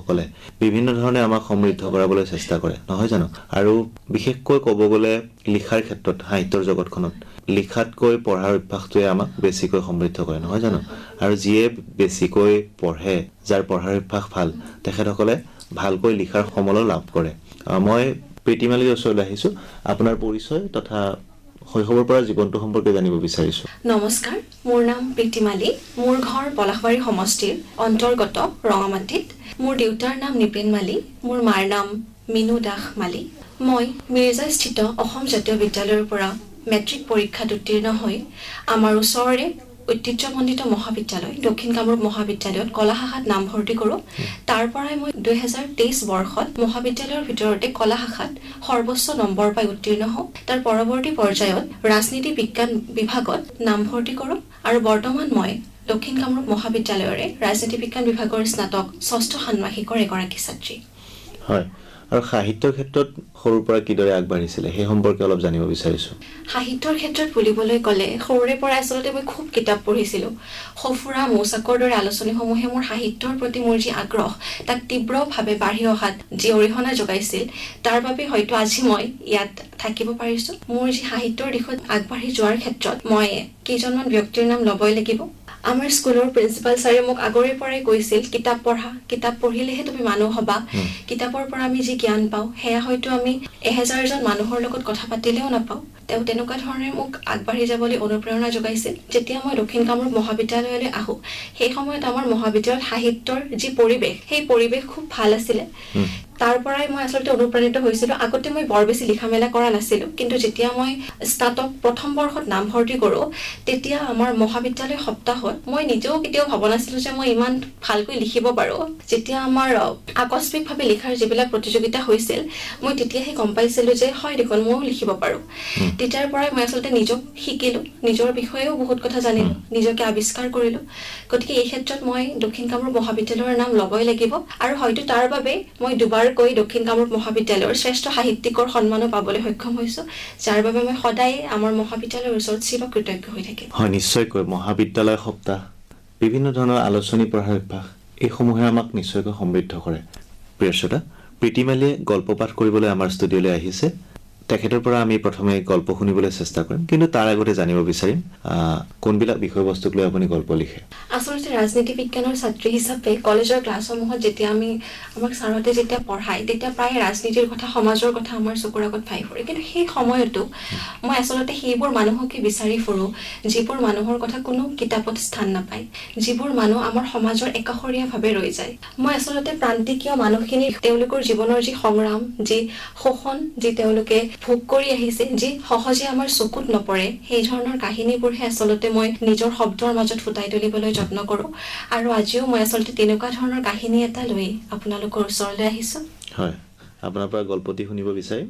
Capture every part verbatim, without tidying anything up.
সকলে বিভিন্ন ধৰণে আমাক সমৃদ্ধ কৰাবলৈ চেষ্টা কৰে নহয় জানো আৰু বিশেষকৈ ক'ব গ'লে লিখাৰ ক্ষেত্ৰত সাহিত্যৰ জগতখনত লিখাতকৈ পঢ়াৰ অভ্যাসটোৱে আমাক বেছিকৈ সমৃদ্ধ কৰে নহয় জানো আৰু যিয়ে বেছিকৈ পঢ়ে যাৰ পঢ়াৰ অভ্যাস ভাল তেখেতসকলে ভালকৈ লিখাৰ সমল লাভ কৰে মই প্ৰীতিমালীৰ ওচৰলৈ আহিছো আপোনাৰ পৰিচয় তথা শৈশৱৰ পৰা জীৱনটো সম্পৰ্কে জানিব বিচাৰিছো নমস্কাৰ মোৰ নাম প্ৰীতিমালী মোৰ ঘৰ পলাশবাৰী সমষ্টিৰ অন্তৰ্গত ৰঙামাটিত মোৰ দেউতাৰ নাম নিপেন মালী মোৰ মাৰ নাম মিনু দাস মালী মই মিৰ্জাস্থিত অসম জাতীয় বিদ্যালয়ৰ পৰা মেট্ৰিক পৰীক্ষাত উত্তীৰ্ণ হৈ আমাৰ ওচৰৰে ঐতিহ্যমণ্ডিত মহাবিদ্যালয় দক্ষিণ কামৰূপ মহাবিদ্যালয়ত কলা শাখাত নামভৰ্তি কৰোঁ তাৰ পৰাই মই দুই হাজাৰ তেইছ বৰ্ষত মহাবিদ্যালয়ৰ ভিতৰতে কলা শাখাত সৰ্বোচ্চ নম্বৰ পাই উত্তীৰ্ণ হওঁ তাৰ পৰৱৰ্তী পৰ্যায়ত ৰাজনীতি বিজ্ঞান বিভাগত নামভৰ্তি কৰোঁ আৰু বৰ্তমান মই দক্ষিণ কামৰূপ মহাবিদ্যালয়ৰে ৰাজনীতি বিজ্ঞান বিভাগৰ স্নাতক ষষ্ঠ ষান্মাসিকৰ এগৰাকী ছাত্ৰী হয় আৰু সাহিত্যৰ ক্ষেত্ৰত সৰুৰ পৰা কিদৰে আগবাঢ়িছিলে সেই সম্পৰ্কে অলপ জানিব বিচাৰিছো সাহিত্যৰ ক্ষেত্ৰত বুলিবলৈ গ'লে সৰুৰে পৰা আচলতে মই খুব কিতাপ পঢ়িছিলোঁ সফুৰা মৌচাকৰ দৰে আলোচনীসমূহে মোৰ সাহিত্যৰ প্ৰতি মোৰ যি আগ্ৰহ তাক তীব্ৰভাৱে বাঢ়ি অহাত যি অৰিহণা যোগাইছিল তাৰ বাবে হয়তো আজি মই ইয়াত থাকিব পাৰিছো মোৰ যি সাহিত্যৰ দিশত আগবাঢ়ি যোৱাৰ ক্ষেত্ৰত মই কেইজনমান ব্যক্তিৰ নাম ল'বই লাগিব আমাৰ স্কুলৰ প্ৰিন্সিপাল ছাৰে মোক আগৰে পৰাই কৈছিল কিতাপ পঢ়া কিতাপ পঢ়িলেহে তুমি মানুহ হবা কিতাপৰ পৰা আমি যি জ্ঞান পাওঁ সেয়া হয়তো আমি এহেজাৰজন মানুহৰ লগত কথা পাতিলেও নাপাওঁ তেওঁ তেনেকুৱা ধৰণে মোক আগবাঢ়ি যাবলৈ অনুপ্ৰেৰণা যোগাইছিল যেতিয়া মই দক্ষিণ কামৰূপ মহাবিদ্যালয়লৈ আহো সেই সময়ত আমাৰ মহাবিদ্যালয়ত সাহিত্যৰ যি পৰিৱেশ সেই পৰিৱেশ খুব ভাল আছিলে তাৰ পৰাই মই আচলতে অনুপ্ৰাণিত হৈছিলোঁ আগতে মই বৰ বেছি লিখা মেলা কৰা নাছিলোঁ কিন্তু যেতিয়া মই স্নাতক প্ৰথম বৰ্ষত নামভৰ্তি কৰোঁ তেতিয়া আমাৰ মহাবিদ্যালয় সপ্তাহত মই নিজেও কেতিয়াও ভবা নাছিলোঁ যে মই ইমান ভালকৈ লিখিব পাৰোঁ যেতিয়া আমাৰ আকস্মিকভাৱে লিখাৰ যিবিলাক প্ৰতিযোগিতা হৈছিল মই তেতিয়াহে গম পাইছিলোঁ যে হয় দেখোন ময়ো লিখিব পাৰোঁ তেতিয়াৰ পৰাই মই আচলতে নিজক শিকিলোঁ নিজৰ বিষয়েও বহুত কথা জানিলোঁ নিজকে আৱিষ্কাৰ কৰিলোঁ গতিকে এই ক্ষেত্ৰত মই দক্ষিণ কামৰূপ মহাবিদ্যালয়ৰ নাম ল'বই লাগিব আৰু হয়তো তাৰ বাবে মই দুবাৰ কৈ দক্ষিণ কামৰূপ মহাবিদ্যালয়ৰ শ্ৰেষ্ঠ সাহিত্যিকৰ সন্মানো পাবলৈ সক্ষম হৈছো যাৰ বাবে মই সদায় আমাৰ মহাবিদ্যালয়ৰ ওচৰত চিৰকৃতজ্ঞ হৈ থাকিম হয় নিশ্চয়কৈ মহাবিদ্যালয় সপ্তাহ বিভিন্ন ধৰণৰ আলোচনী পঢ়াৰ অভ্যাস এইসমূহে আমাক নিশ্চয়কৈ সমৃদ্ধ কৰে প্ৰিয় শ্ৰোতা প্ৰীতিমালীয়ে গল্প পাঠ কৰিবলৈ আমাৰ ষ্টুডিঅ'লৈ আহিছে তেখেতৰ পৰা আমি প্ৰথমে গল্প শুনিবলৈ চেষ্টা কৰিম কিন্তু তাৰ আগতে জানিব বিচাৰিম কোনবিলাক বিষয়বস্তুক লৈ আপুনি গল্প লিখে আচলতে ৰাজনীতি বিজ্ঞানৰ ছাত্ৰী হিচাপে কলেজৰ ক্লাছসমূহত যেতিয়া আমি আমাক ছাৰতে যেতিয়া পঢ়ায় তেতিয়া প্ৰায় ৰাজনীতিৰ কথা সমাজৰ কথা আমাৰ চকুৰ আগত ভাহি পৰে কিন্তু সেই সময়তো মই আচলতে সেইবোৰ মানুহকে বিচাৰি ফুৰোঁ যিবোৰ মানুহৰ কথা কোনো কিতাপত স্থান নাপায় যিবোৰ মানুহ আমাৰ সমাজৰ একাষৰীয়াভাৱে ৰৈ যায় মই আচলতে প্ৰান্তিকীয় মানুহখিনি তেওঁলোকৰ জীৱনৰ যি সংগ্ৰাম যি শোষণ যি তেওঁলোকে ভোগ কৰি আহিছে যি সহজে আমাৰ চকুত নপৰে সেই ধৰণৰ কাহিনীবোৰহে আচলতে মই নিজৰ শব্দৰ মাজত ফুটাই তুলিবলৈ যত্ন কৰোঁ আৰু আজিও মই আচলতে তেনেকুৱা ধৰণৰ কাহিনী এটা লৈ আপোনালোকৰ ওচৰলৈ আহিছোঁ হয় আপোনাৰ পৰা গল্পটি শুনিব বিচাৰিম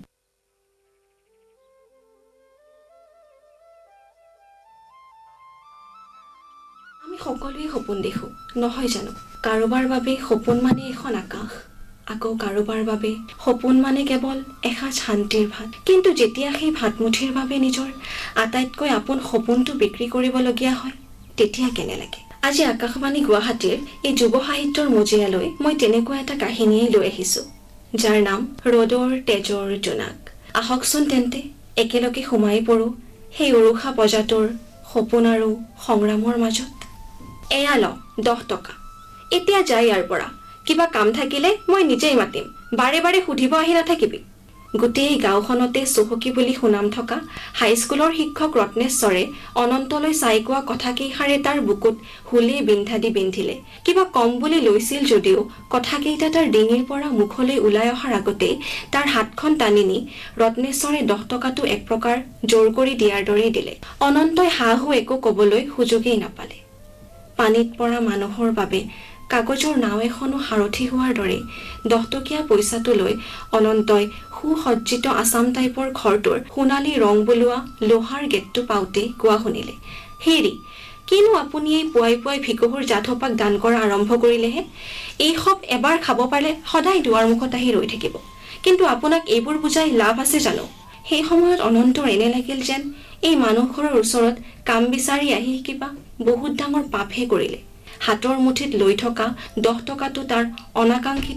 আমি সকলোৱে সপোন দেখোঁ নহয় জানো কাৰোবাৰ বাবে সপোন মানে এখন আকাশ আকৌ কাৰোবাৰ বাবে সপোন মানে কেৱল এসাঁজ শান্তিৰ ভাত কিন্তু যেতিয়া সেই ভাতমুঠিৰ বাবে নিজৰ আটাইতকৈ আপোন সপোনটো বিক্ৰী কৰিবলগীয়া হয় তেতিয়া কেনে লাগে আজি আকাশবাণী গুৱাহাটীৰ এই যুৱ সাহিত্যৰ মজিয়ালৈ মই তেনেকুৱা এটা কাহিনীয়ে লৈ আহিছোঁ যাৰ নাম ৰ'দৰ তেজৰ জোনাক আহকচোন তেন্তে একেলগে সোমাই পৰোঁ সেই উৰুষা প্ৰজাটোৰ সপোন আৰু সংগ্ৰামৰ মাজত এয়া ল দহ টকা এতিয়া যাই ইয়াৰ পৰা কিবা কাম থাকিলে মই নিজেই মাতিম বাৰে বাৰে সুধিব আহি নাথাকিবি গোটেই গাঁওখনতে চহকী বুলি সুনাম থকা হাইস্কুলৰ শিক্ষক ৰত্নেশ্বৰে অনন্তলৈ চাই কোৱা কথাকেইষাৰে তাৰ বুকুত হুলে বিন্ধা দি বিন্ধিলে কিবা কম বুলি লৈছিল যদিও কথাকেইটা তাৰ ডিঙিৰ পৰা মুখলৈ ওলাই অহাৰ আগতেই তাৰ হাতখন টানি নি ৰত্নেশ্বৰে দহ টকাটো এক প্ৰকাৰ জোৰ কৰি দিয়াৰ দৰেই দিলে অনন্তই হাহু একো ক'বলৈ সুযোগেই নাপালে পানীত পৰা মানুহৰ বাবে কাগজৰ নাও এখনো সাৰথি হোৱাৰ দৰে দহটকীয়া পইচাটো লৈ অনন্তই সুসজ্জিত আছাম টাইপৰ ঘৰটোৰ সোণালী ৰং বোলোৱা লোহাৰ গেটটো পাওঁতে কোৱা শুনিলে হেৰি কিনো আপুনি এই পুৱাই পুৱাই ভিকহুৰ জাথপাক দান কৰা আৰম্ভ কৰিলেহে এই সব এবাৰ খাব পাৰিলে সদায় দুৱাৰ মুখত আহি ৰৈ থাকিব কিন্তু আপোনাক এইবোৰ বুজাই লাভ আছে জানো সেই সময়ত অনন্তৰ এনে লাগিল যেন এই মানুহঘৰৰ ওচৰত কাম বিচাৰি আহি কিবা বহুত ডাঙৰ পাপহে কৰিলে হাতৰ মুঠিত লৈ থকা দহ টকাটো তাৰ অনাকাংক্ষিত